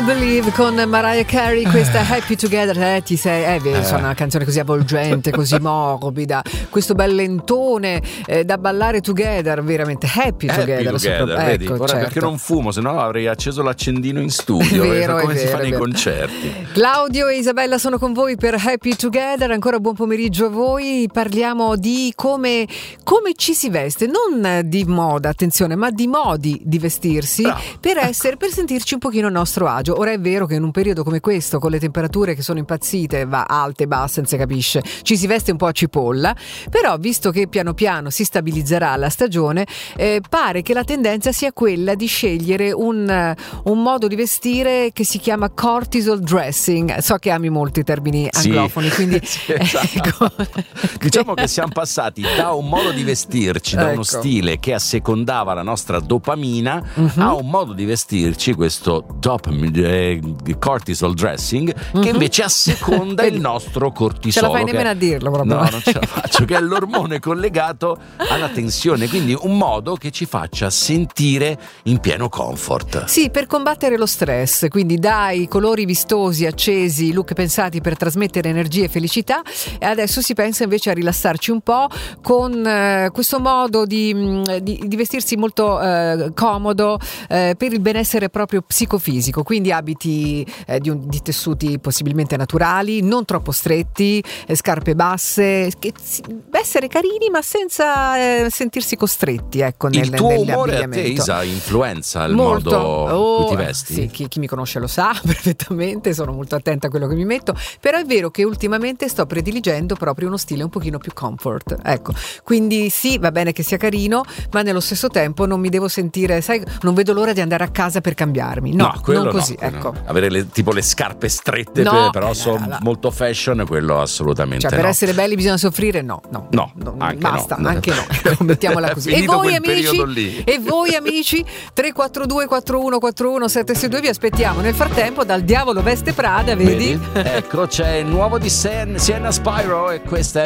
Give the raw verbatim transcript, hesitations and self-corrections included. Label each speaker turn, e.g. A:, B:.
A: Cannot Believe con Mariah Carey, questa Happy Together, eh, ti sei, eh, vedi, eh. una canzone così avvolgente, così morbida, questo bel lentone eh, da ballare together, veramente Happy Together,
B: happy together
A: sopra...
B: vedi,
A: ecco,
B: ora
A: certo.
B: Perché non fumo, se no avrei acceso l'accendino in studio,
A: vero,
B: come si
A: vero,
B: fa nei
A: vero.
B: concerti.
A: Claudio e Isabella sono con voi per Happy Together, ancora buon pomeriggio a voi. Parliamo di come, come ci si veste, non di moda, attenzione, ma di modi di vestirsi.
B: Bravo.
A: per essere per sentirci un pochino a nostro agio. Ora è vero che in un periodo come questo, con le temperature che sono impazzite, va alte, basse, non si capisce, ci si veste un po' a cipolla, però visto che piano piano si stabilizzerà la stagione, eh, pare che la tendenza sia quella di scegliere un, un modo di vestire che si chiama cortisol dressing. So che ami molto i termini anglofoni, sì. Quindi
B: sì, esatto. Ecco. Diciamo che siamo passati da un modo di vestirci, da
A: ecco.
B: uno stile che assecondava la nostra dopamina, uh-huh. a un modo di vestirci, questo dopam- eh, cortisol dressing, uh-huh. che invece asseconda il nostro cortisolo.
A: Ce la fai nemmeno a dirlo proprio.
B: No, non ce la faccio, che è l'ormone collegato alla tensione, quindi un modo che ci faccia sentire in pieno comfort.
A: Sì, per combattere lo stress, quindi dai colori vistosi, accesi, look pensati per trasmettere energia e felicità, e adesso si pensa invece a rilassarci un po' con eh, questo modo di, di, di vestirsi molto eh, comodo eh, per il benessere proprio psicofisico, quindi abiti eh, di, un, di tessuti possibilmente naturali, non troppo stretti, eh, scarpe basse, che, essere carini ma senza eh, sentirsi costretti, ecco, nel,
B: il tuo umore a te,
A: nell'abbigliamento.
B: Isa, influenza il
A: Molto.
B: modo
A: oh,
B: in cui ti vesti?
A: Sì, chi, chi mi conosce lo sa perfettamente, sono molto attenta a quello che mi metto, però è vero che ultimamente sto prediligendo proprio uno stile un pochino più comfort, ecco, quindi sì, va bene che sia carino, ma nello stesso tempo non mi devo sentire, sai, non vedo l'ora di andare a casa per cambiarmi, no,
B: no
A: non così,
B: no,
A: ecco.
B: No. Avere le, tipo le scarpe strette,
A: no,
B: però
A: eh,
B: sono
A: la...
B: molto fashion, quello assolutamente
A: cioè per
B: no.
A: essere belli bisogna soffrire, no, no,
B: no,
A: no
B: anche
A: basta,
B: no.
A: anche no, ecco, mettiamola così. E voi amici, e voi amici, tre quattro due quattro uno quattro uno sette sei due, vi aspettiamo. Nel frattempo dal Diavolo Veste Prada, vedi?
B: vedi? Ecco, c'è il nuovo di Sienna Spyro e questa è